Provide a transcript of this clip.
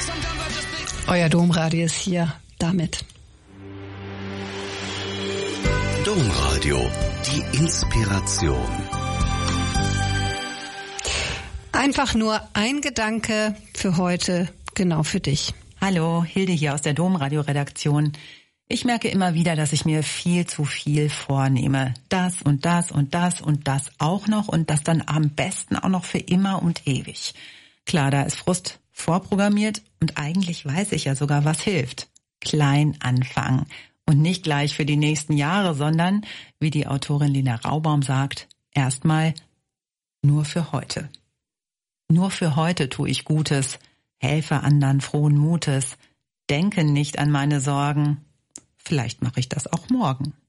Euer Domradio ist hier damit. Domradio, die Inspiration. Einfach nur ein Gedanke für heute, genau für dich. Hallo, Hilde hier aus der Domradio-Redaktion. Ich merke immer wieder, dass ich mir viel zu viel vornehme. Das und das und das und das auch noch und das dann am besten auch noch für immer und ewig. Klar, da ist Frust vorprogrammiert und eigentlich weiß ich ja sogar, was hilft. Klein anfangen und nicht gleich für die nächsten Jahre, sondern, wie die Autorin Lena Raubaum sagt, erstmal nur für heute. Nur für heute tue ich Gutes, helfe anderen frohen Mutes, denke nicht an meine Sorgen. Vielleicht mache ich das auch morgen.